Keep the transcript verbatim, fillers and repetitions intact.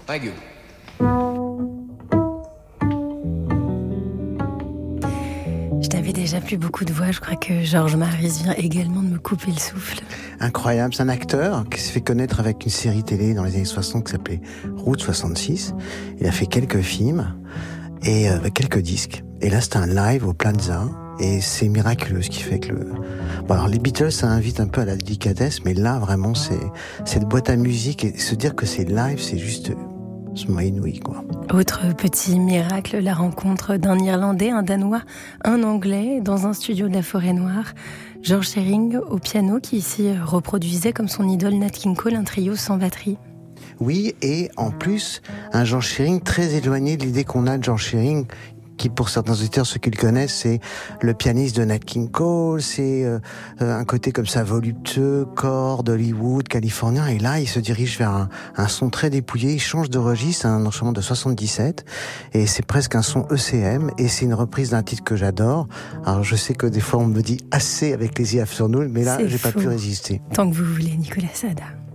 Thank you. Je t'avais déjà plu beaucoup de voix, je crois que Georges Maris vient également de me couper le souffle. Incroyable, c'est un acteur qui s'est fait connaître avec une série télé dans les années soixante qui s'appelait Route soixante-six. Il a fait quelques films et euh, quelques disques. Et là, c'était un live au Plaza et c'est miraculeux ce qui fait que le... Bon, alors les Beatles, ça invite un peu à la délicatesse, mais là, vraiment, c'est cette boîte à musique et se dire que c'est live, c'est juste... C'est inouï, quoi. Autre petit miracle, la rencontre d'un Irlandais, un Danois, un Anglais dans un studio de la Forêt-Noire. George Shearing au piano qui ici reproduisait comme son idole Nat King Cole un trio sans batterie. Oui, et en plus, un George Shearing très éloigné de l'idée qu'on a de George Shearing, qui pour certains auditeurs, ceux qui le connaissent, c'est le pianiste de Nat King Cole, c'est euh, un côté comme ça voluptueux, cordes, Hollywood, californien, et là, il se dirige vers un, un son très dépouillé, il change de registre, un enchaînement de soixante-dix-sept, et c'est presque un son E C M, et c'est une reprise d'un titre que j'adore. Alors je sais que des fois on me dit assez avec les I A F sur nous, mais là, C'est j'ai fou. pas pu résister. Tant que vous voulez, Nicolas Sada.